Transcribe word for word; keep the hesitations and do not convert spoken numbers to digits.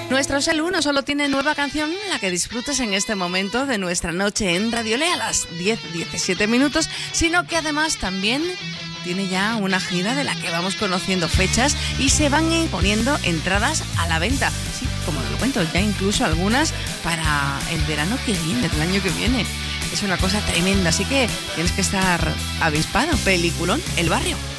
Nuestro Salud no solo tiene nueva canción, la que disfrutes en este momento de nuestra noche en Radio Le a las diez diecisiete minutos, sino que además también tiene ya una gira de la que vamos conociendo fechas y se van poniendo entradas a la venta. Sí, como te lo cuento, ya incluso algunas para el verano que viene, el año que viene. Es una cosa tremenda, así que tienes que estar avispado. Peliculón, El Barrio.